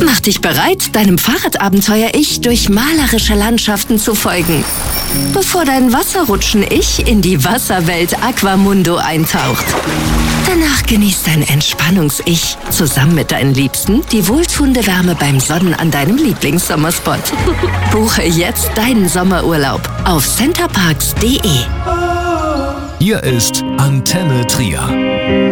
Mach dich bereit, deinem Fahrradabenteuer-Ich durch malerische Landschaften zu folgen, bevor dein Wasserrutschen-Ich in die Wasserwelt Aquamundo eintaucht. Danach genießt dein Entspannungs-Ich zusammen mit deinen Liebsten die wohltuende Wärme beim Sonnen an deinem Lieblingssommerspot. Buche jetzt deinen Sommerurlaub auf centerparks.de. Hier ist Antenne Trier.